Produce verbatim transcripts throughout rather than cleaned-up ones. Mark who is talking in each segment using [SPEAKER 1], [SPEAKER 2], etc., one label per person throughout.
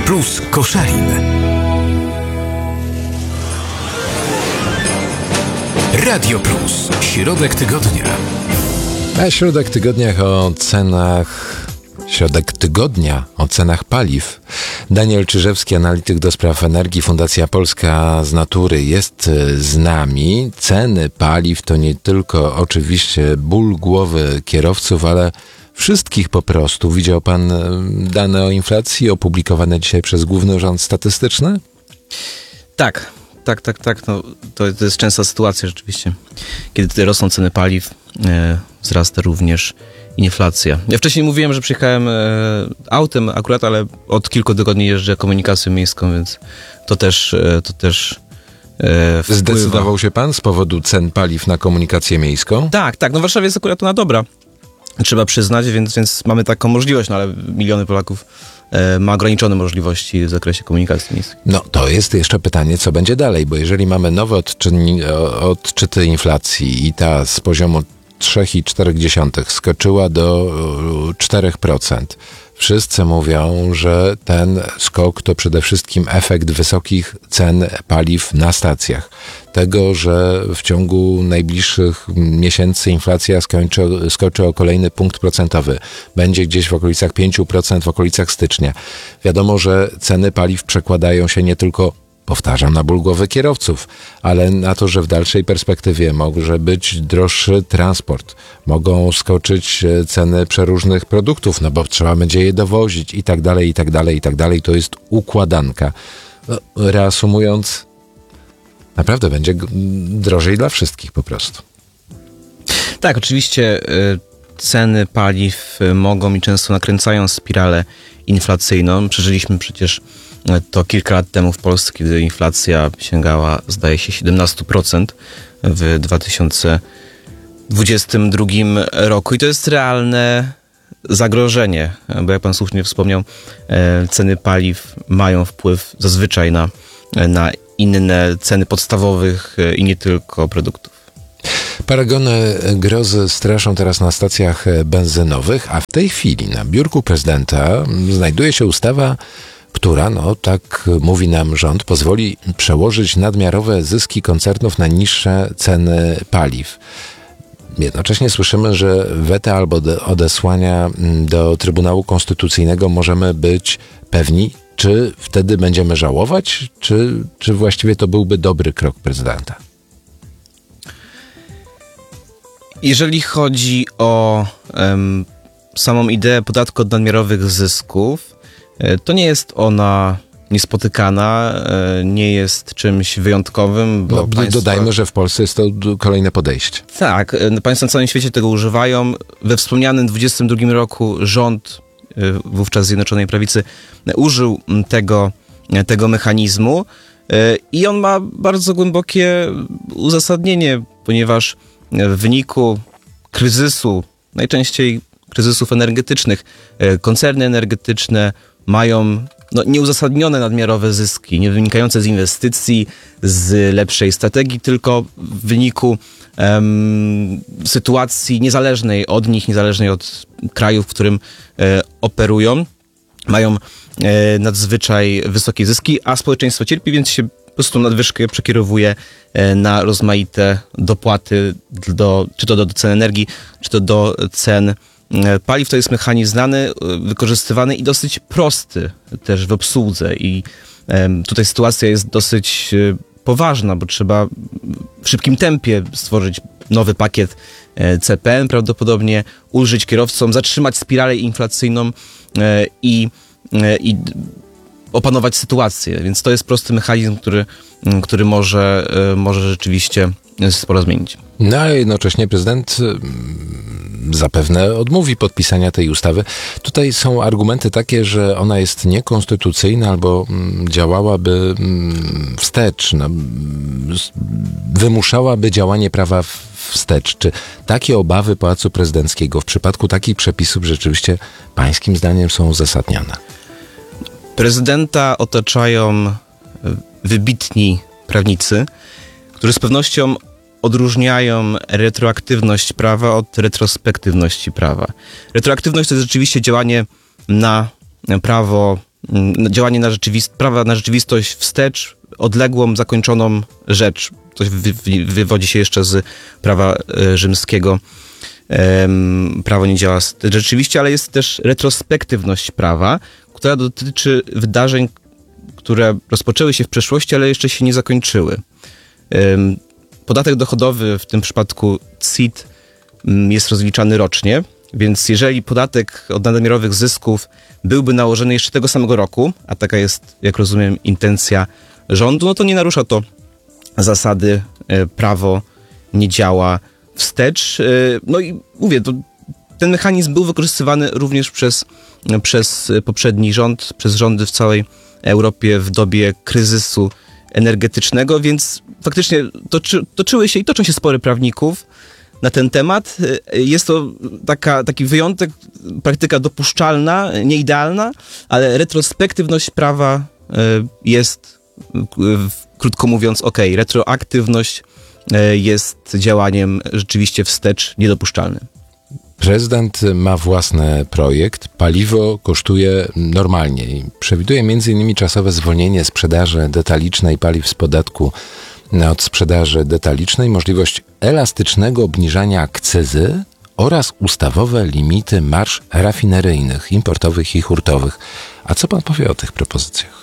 [SPEAKER 1] Plus Koszalin. Radio Plus. Środek tygodnia.
[SPEAKER 2] A środek tygodnia o cenach... Środek tygodnia o cenach paliw. Daniel Czyżewski, analityk do spraw energii, Fundacja Polska z Natury, jest z nami. Ceny paliw to nie tylko oczywiście ból głowy kierowców, ale wszystkich po prostu. Widział pan dane o inflacji opublikowane dzisiaj przez Główny Urząd Statystyczny?
[SPEAKER 3] Tak, tak, tak, tak. No, to, to jest częsta sytuacja rzeczywiście. Kiedy tutaj rosną ceny paliw, e, wzrasta również inflacja. Ja wcześniej mówiłem, że przyjechałem e, autem akurat, ale od kilku tygodni jeżdżę komunikacją miejską, więc to też, e, to też e, wpływa.
[SPEAKER 2] Zdecydował się pan z powodu cen paliw na komunikację miejską?
[SPEAKER 3] Tak, tak. No w Warszawie jest akurat ona dobra. Trzeba przyznać, więc, więc mamy taką możliwość, no ale miliony Polaków e, ma ograniczone możliwości w zakresie komunikacji miejskiej.
[SPEAKER 2] No to jest jeszcze pytanie, co będzie dalej, bo jeżeli mamy nowe odczynni, odczyty inflacji i ta z poziomu trzy przecinek cztery skoczyła do cztery procent. Wszyscy mówią, że ten skok to przede wszystkim efekt wysokich cen paliw na stacjach. Tego, że w ciągu najbliższych miesięcy inflacja skończy, skoczy o kolejny punkt procentowy. Będzie gdzieś w okolicach pięć procent w okolicach stycznia. Wiadomo, że ceny paliw przekładają się nie tylko, powtarzam, na ból głowy kierowców, ale na to, że w dalszej perspektywie może być droższy transport, mogą skoczyć ceny przeróżnych produktów, no bo trzeba będzie je dowozić i tak dalej, i tak dalej, i tak dalej. To jest układanka. Reasumując, naprawdę będzie drożej dla wszystkich po prostu.
[SPEAKER 3] Tak, oczywiście ceny paliw mogą i często nakręcają spiralę inflacyjną. Przeżyliśmy przecież to kilka lat temu w Polsce, kiedy inflacja sięgała, zdaje się, siedemnaście procent w dwa tysiące dwudziestym drugim roku. I to jest realne zagrożenie, bo jak pan słusznie wspomniał, ceny paliw mają wpływ zazwyczaj na, na inne ceny podstawowych i nie tylko produktów.
[SPEAKER 2] Paragony grozy straszą teraz na stacjach benzynowych, a w tej chwili na biurku prezydenta znajduje się ustawa, która, no tak mówi nam rząd, pozwoli przełożyć nadmiarowe zyski koncernów na niższe ceny paliw. Jednocześnie słyszymy, że weta albo odesłania do Trybunału Konstytucyjnego możemy być pewni, czy wtedy będziemy żałować, czy, czy właściwie to byłby dobry krok prezydenta?
[SPEAKER 3] Jeżeli chodzi o um, samą ideę podatku od nadmiarowych zysków, to nie jest ona niespotykana, nie jest czymś wyjątkowym. Bo
[SPEAKER 2] no, państwo... Dodajmy, że w Polsce jest to kolejne podejście.
[SPEAKER 3] Tak, państwa na całym świecie tego używają. We wspomnianym dwudziestym drugim roku rząd, wówczas Zjednoczonej Prawicy, użył tego, tego mechanizmu i on ma bardzo głębokie uzasadnienie, ponieważ w wyniku kryzysu, najczęściej kryzysów energetycznych, koncerny energetyczne mają no, nieuzasadnione nadmiarowe zyski, nie wynikające z inwestycji, z lepszej strategii, tylko w wyniku um, sytuacji niezależnej od nich, niezależnej od kraju, w którym e, operują. Mają e, nadzwyczaj wysokie zyski, a społeczeństwo cierpi, więc się po prostu nadwyżkę przekierowuje e, na rozmaite dopłaty, do, czy to do, do cen energii, czy to do cen paliw. To jest mechanizm znany, wykorzystywany i dosyć prosty też w obsłudze i tutaj sytuacja jest dosyć poważna, bo trzeba w szybkim tempie stworzyć nowy pakiet C P N, prawdopodobnie ulżyć kierowcom, zatrzymać spiralę inflacyjną i, i opanować sytuację, więc to jest prosty mechanizm, który, który może, może rzeczywiście sporo zmienić.
[SPEAKER 2] No a jednocześnie prezydent zapewne odmówi podpisania tej ustawy. Tutaj są argumenty takie, że ona jest niekonstytucyjna albo działałaby wstecz, no, wymuszałaby działanie prawa wstecz. Czy takie obawy Pałacu Prezydenckiego w przypadku takich przepisów rzeczywiście pańskim zdaniem są uzasadnione?
[SPEAKER 3] Prezydenta otaczają wybitni prawnicy, którzy z pewnością odróżniają retroaktywność prawa od retrospektywności prawa. Retroaktywność to jest rzeczywiście działanie na prawo działanie na rzeczywist- prawa na rzeczywistość wstecz, odległą, zakończoną rzecz. Coś wy- wy- wywodzi się jeszcze z prawa e, rzymskiego. Ehm, prawo nie działa rzeczywiście, ale jest też retrospektywność prawa, która dotyczy wydarzeń, które rozpoczęły się w przeszłości, ale jeszcze się nie zakończyły. Ehm, podatek dochodowy, w tym przypadku C I T, jest rozliczany rocznie, więc jeżeli podatek od nadmiarowych zysków byłby nałożony jeszcze tego samego roku, a taka jest, jak rozumiem, intencja rządu, no to nie narusza to zasady e, prawo nie działa wstecz. E, no i mówię, to ten mechanizm był wykorzystywany również przez, przez poprzedni rząd, przez rządy w całej Europie w dobie kryzysu energetycznego, więc faktycznie toczy, toczyły się i toczą się spory prawników na ten temat. Jest to taka, taki wyjątek, praktyka dopuszczalna, nieidealna, ale retrospektywność prawa jest, krótko mówiąc, ok. Retroaktywność jest działaniem rzeczywiście wstecz niedopuszczalnym.
[SPEAKER 2] Prezydent ma własny projekt. Paliwo kosztuje normalnie. Przewiduje między innymi czasowe zwolnienie sprzedaży detalicznej paliw z podatku od sprzedaży detalicznej, możliwość elastycznego obniżania akcyzy oraz ustawowe limity marż rafineryjnych, importowych i hurtowych. A co pan powie o tych propozycjach?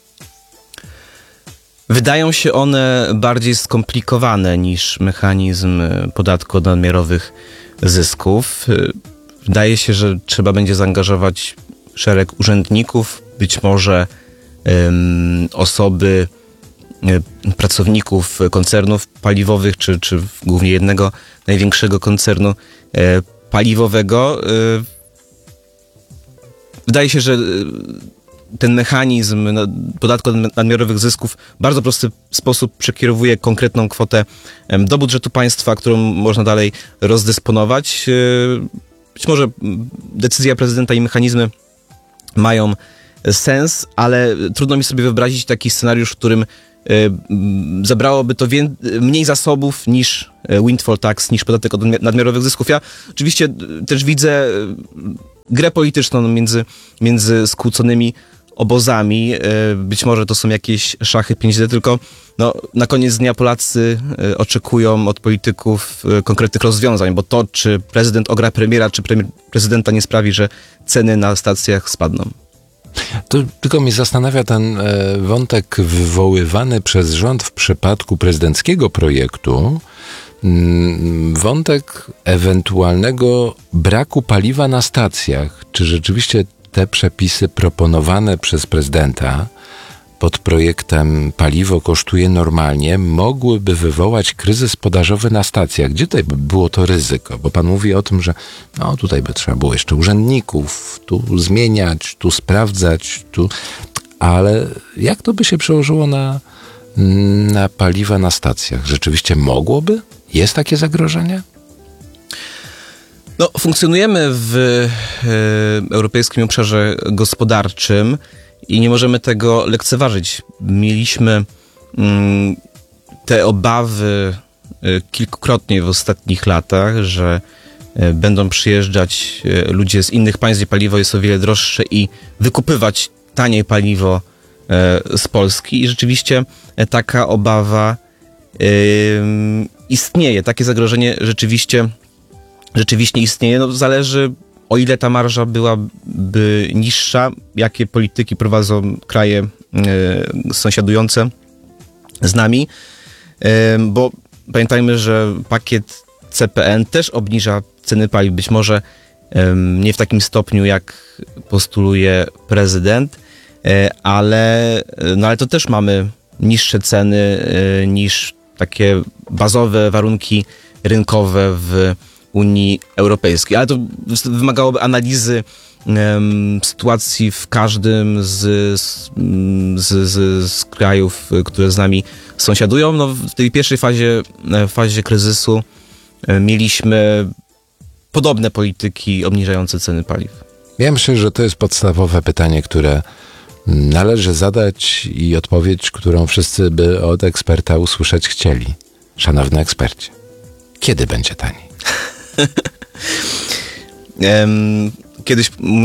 [SPEAKER 3] Wydają się one bardziej skomplikowane niż mechanizm podatku od nadmiarowych zysków. Wydaje się, że trzeba będzie zaangażować szereg urzędników, być może um, osoby, um, pracowników koncernów paliwowych, czy, czy głównie jednego największego koncernu um, paliwowego. Um, wydaje się, że ten mechanizm podatku od nadmiarowych zysków w bardzo prosty sposób przekierowuje konkretną kwotę do budżetu państwa, którą można dalej rozdysponować. Być może decyzja prezydenta i mechanizmy mają sens, ale trudno mi sobie wyobrazić taki scenariusz, w którym zabrałoby to wię- mniej zasobów niż windfall tax, niż podatek od nadmiarowych zysków. Ja oczywiście też widzę grę polityczną między, między skłóconymi obozami. Być może to są jakieś szachy pięć D, tylko no, na koniec dnia Polacy oczekują od polityków konkretnych rozwiązań, bo to, czy prezydent ogra premiera, czy premier prezydenta nie sprawi, że ceny na stacjach spadną.
[SPEAKER 2] To tylko mnie zastanawia ten wątek wywoływany przez rząd w przypadku prezydenckiego projektu, wątek ewentualnego braku paliwa na stacjach. Czy rzeczywiście te przepisy proponowane przez prezydenta pod projektem paliwo kosztuje normalnie, mogłyby wywołać kryzys podażowy na stacjach? Gdzie tutaj by było to ryzyko? Bo pan mówi o tym, że no tutaj by trzeba było jeszcze urzędników tu zmieniać, tu sprawdzać, tu... ale jak to by się przełożyło na, na paliwa na stacjach? Rzeczywiście mogłoby? Jest takie zagrożenie?
[SPEAKER 3] No, funkcjonujemy w e, europejskim obszarze gospodarczym i nie możemy tego lekceważyć. Mieliśmy mm, te obawy e, kilkukrotnie w ostatnich latach, że e, będą przyjeżdżać e, ludzie z innych państw, gdzie paliwo jest o wiele droższe i wykupywać tanie paliwo e, z Polski. I rzeczywiście e, taka obawa e, istnieje. Takie zagrożenie rzeczywiście rzeczywiście istnieje. No, zależy, o ile ta marża byłaby niższa, jakie polityki prowadzą kraje e, sąsiadujące z nami, e, bo pamiętajmy, że pakiet C P N też obniża ceny paliw, być może e, nie w takim stopniu, jak postuluje prezydent, e, ale, no, ale to też mamy niższe ceny e, niż takie bazowe warunki rynkowe w Unii Europejskiej. Ale to wymagałoby analizy um, sytuacji w każdym z, z, z, z krajów, które z nami sąsiadują. No, w tej pierwszej fazie, fazie kryzysu mieliśmy podobne polityki obniżające ceny paliw.
[SPEAKER 2] Ja myślę, że to jest podstawowe pytanie, które należy zadać i odpowiedź, którą wszyscy by od eksperta usłyszeć chcieli. Szanowny ekspercie, kiedy będzie taniej?
[SPEAKER 3] Kiedyś mój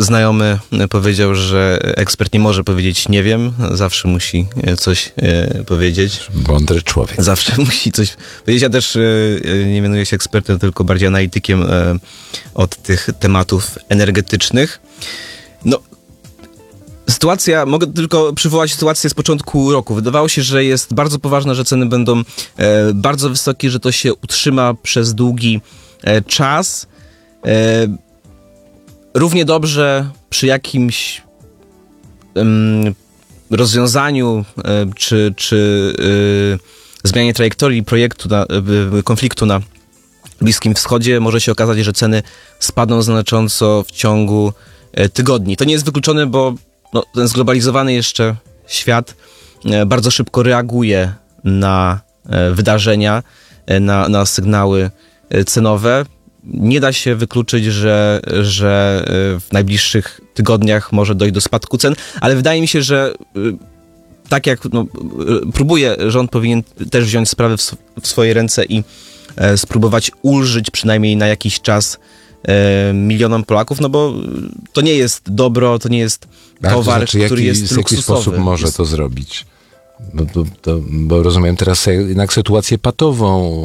[SPEAKER 3] znajomy powiedział, że ekspert nie może powiedzieć nie wiem, zawsze musi coś e, powiedzieć.
[SPEAKER 2] Mądry człowiek.
[SPEAKER 3] Zawsze musi coś powiedzieć. Ja też e, nie mianuję się ekspertem, tylko bardziej analitykiem e, od tych tematów energetycznych. No, sytuacja, mogę tylko przywołać sytuację z początku roku. Wydawało się, że jest bardzo poważna, że ceny będą e, bardzo wysokie, że to się utrzyma przez długi e, czas. E, równie dobrze przy jakimś em, rozwiązaniu e, czy, czy e, zmianie trajektorii projektu, na, e, konfliktu na Bliskim Wschodzie może się okazać, że ceny spadną znacząco w ciągu e, tygodni. To nie jest wykluczone, bo no, ten zglobalizowany jeszcze świat e, bardzo szybko reaguje na e, wydarzenia, e, na, na sygnały e, cenowe. Nie da się wykluczyć, że, że w najbliższych tygodniach może dojść do spadku cen, ale wydaje mi się, że tak jak no, próbuje, rząd powinien też wziąć sprawę w, w swoje ręce i e, spróbować ulżyć przynajmniej na jakiś czas e, milionom Polaków, no bo to nie jest dobro, to nie jest towar,
[SPEAKER 2] to znaczy,
[SPEAKER 3] który
[SPEAKER 2] jaki,
[SPEAKER 3] jest
[SPEAKER 2] w jaki
[SPEAKER 3] luksusowy.
[SPEAKER 2] sposób może
[SPEAKER 3] jest...
[SPEAKER 2] to zrobić? Bo, to, to, bo rozumiem teraz jednak sytuację patową.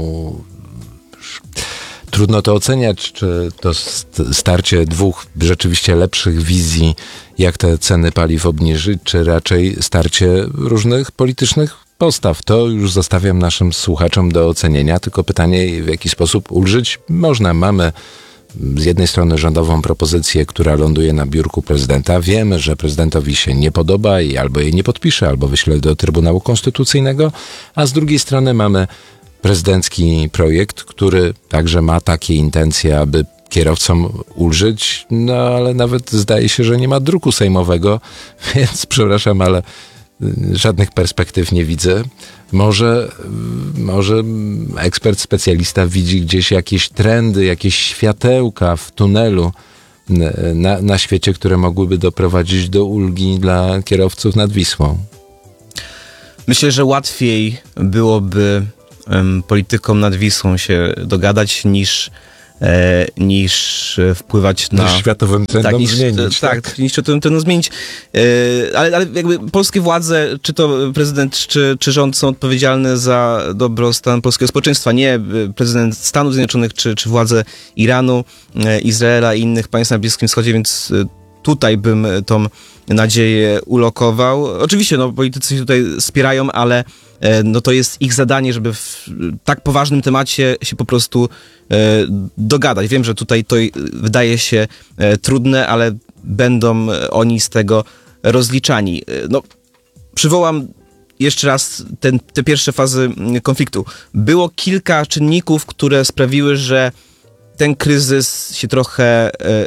[SPEAKER 2] Trudno to oceniać, czy to starcie dwóch rzeczywiście lepszych wizji, jak te ceny paliw obniżyć, czy raczej starcie różnych politycznych postaw. To już zostawiam naszym słuchaczom do ocenienia, tylko pytanie, w jaki sposób ulżyć można. Mamy z jednej strony rządową propozycję, która ląduje na biurku prezydenta. Wiemy, że prezydentowi się nie podoba i albo jej nie podpisze, albo wyśle do Trybunału Konstytucyjnego, a z drugiej strony mamy prezydencki projekt, który także ma takie intencje, aby kierowcom ulżyć, no ale nawet zdaje się, że nie ma druku sejmowego, więc przepraszam, ale żadnych perspektyw nie widzę. Może, może ekspert, specjalista widzi gdzieś jakieś trendy, jakieś światełka w tunelu na, na świecie, które mogłyby doprowadzić do ulgi dla kierowców nad Wisłą.
[SPEAKER 3] Myślę, że łatwiej byłoby politykom nad Wisłą się dogadać niż, e, niż wpływać na...
[SPEAKER 2] Niż światowym trendom
[SPEAKER 3] tak, niż,
[SPEAKER 2] zmienić.
[SPEAKER 3] Tak,
[SPEAKER 2] tak.
[SPEAKER 3] niż światowym trendom zmienić. E, ale, ale jakby polskie władze, czy to prezydent, czy, czy rząd są odpowiedzialne za dobrostan polskiego społeczeństwa. Nie prezydent Stanów Zjednoczonych, czy, czy władze Iranu, e, Izraela i innych państw na Bliskim Wschodzie, więc tutaj bym tą nadzieję ulokował. Oczywiście, no, politycy się tutaj wspierają, ale no to jest ich zadanie, żeby w tak poważnym temacie się po prostu e, dogadać. Wiem, że tutaj to wydaje się e, trudne, ale będą oni z tego rozliczani. No, przywołam jeszcze raz ten, te pierwsze fazy konfliktu. Było kilka czynników, które sprawiły, że ten kryzys się trochę e,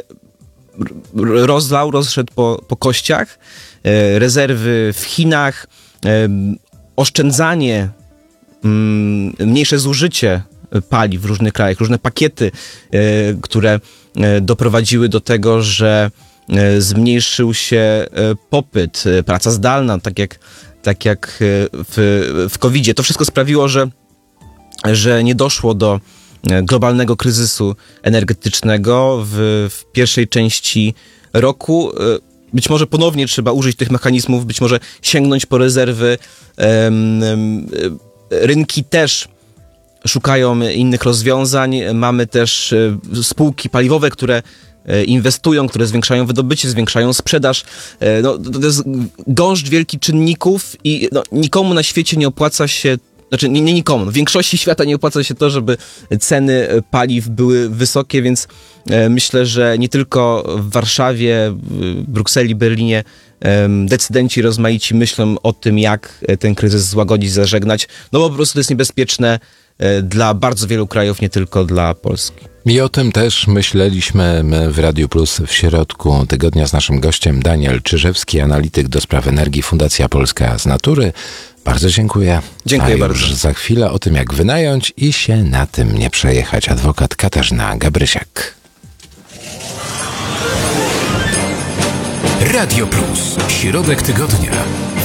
[SPEAKER 3] rozlał, rozszedł po, po kościach. E, rezerwy w Chinach, e, oszczędzanie, mm, mniejsze zużycie paliw w różnych krajach, różne pakiety, e, które e, doprowadziły do tego, że e, zmniejszył się e, popyt, e, praca zdalna, tak jak, tak jak e, w, w kowidzie. To wszystko sprawiło, że, że nie doszło do globalnego kryzysu energetycznego w, w pierwszej części roku. E, Być może ponownie trzeba użyć tych mechanizmów, być może sięgnąć po rezerwy. Rynki też szukają innych rozwiązań. Mamy też spółki paliwowe, które inwestują, które zwiększają wydobycie, zwiększają sprzedaż. No, to jest gąszcz wielkich czynników i no, nikomu na świecie nie opłaca się, znaczy nie, nie nikomu, w większości świata nie opłaca się to, żeby ceny paliw były wysokie, więc e, myślę, że nie tylko w Warszawie, Brukseli, Berlinie e, decydenci rozmaici myślą o tym, jak ten kryzys złagodzić, zażegnać, no bo po prostu to jest niebezpieczne e, dla bardzo wielu krajów, nie tylko dla Polski.
[SPEAKER 2] I o tym też myśleliśmy my w Radiu Plus w środku tygodnia z naszym gościem Daniel Czyżewski, analityk do spraw energii, Fundacja Polska z Natury. Bardzo dziękuję.
[SPEAKER 3] Dziękuję
[SPEAKER 2] A
[SPEAKER 3] bardzo.
[SPEAKER 2] już za chwilę o tym, jak wynająć i się na tym nie przejechać. Adwokat Katarzyna Gabrysiak.
[SPEAKER 1] Radio Plus. Środek tygodnia.